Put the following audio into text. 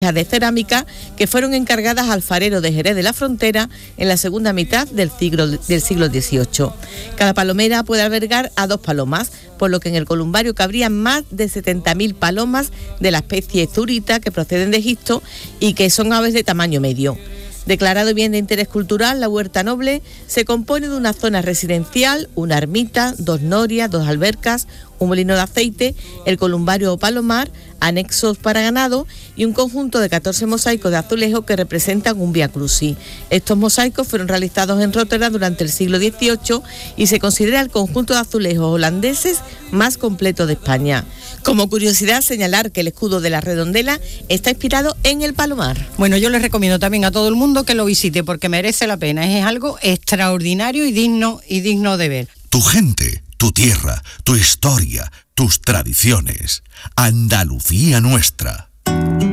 de cerámica que fueron encargadas al alfarero de Jerez de la Frontera en la segunda mitad del siglo XVIII. Cada palomera puede albergar a 2 palomas, por lo que en el columbario cabrían más de 70.000 palomas de la especie zurita que proceden de Egipto y que son aves de tamaño medio. Declarado bien de interés cultural, la Huerta Noble se compone de una zona residencial, una ermita, 2 norias, 2 albercas, un molino de aceite, el columbario o palomar, anexos para ganado y un conjunto de 14 mosaicos de azulejo que representan un Vía Crucis. Estos mosaicos fueron realizados en Rotterdam durante el siglo XVIII y se considera el conjunto de azulejos holandeses más completo de España. Como curiosidad, señalar que el escudo de la Redondela está inspirado en el palomar. Bueno, yo les recomiendo también a todo el mundo que lo visite porque merece la pena. Es algo extraordinario y digno de ver. Tu gente, tu tierra, tu historia, tus tradiciones. Andalucía nuestra.